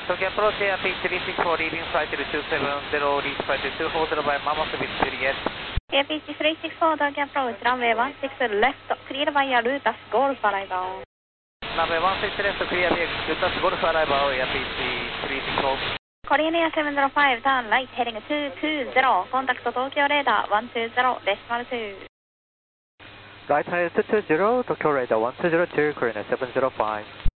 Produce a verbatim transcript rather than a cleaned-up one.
Tokyo approach A R P three six four, leaving flight two seven zero, reach flight two four zero by Mammoth with Juliet. A R P three six four, Tokyo approach, runway one six left, clear via Lutas Golf arrival. Runway one six left, clear via Lutas Golf arrival, A R P three six four. Korean Air seven zero five, turn right, heading two two zero, contact Tokyo radar one two zero, decimal two. Right, two two zero, Tokyo radar one two zero two, Korean Air seven zero five.